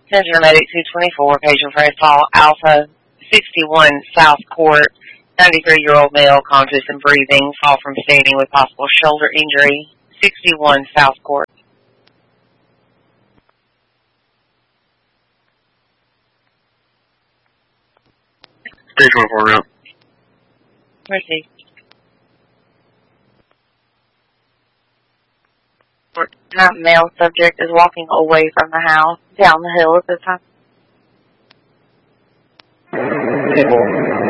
Center Medic 224, patient for assault, Alpha 61 South Court, 93-year-old male, conscious and breathing, fall from standing with possible shoulder injury, 61 South Court. Station 1 route. Received. Male subject is walking away from the house, down the hill at this time.